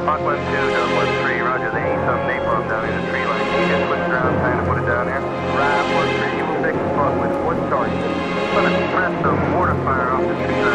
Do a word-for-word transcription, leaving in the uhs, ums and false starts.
Mach one two, Delta one three, roger. They need some napalm down in the tree line. Can you just switch around, kind of put it down here? Right, one three, you will fix the spot with one target. I'm going to press the mortar fire off the tree line.